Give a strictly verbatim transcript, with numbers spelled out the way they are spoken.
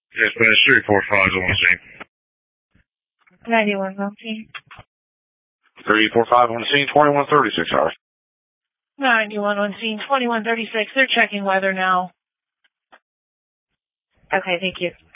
Yes, but it's three four five on the scene. ninety-one on scene. three four five on the scene, twenty-one thirty-six hours. ninety-one on scene, twenty-one thirty-six. They're checking weather now. Okay, thank you.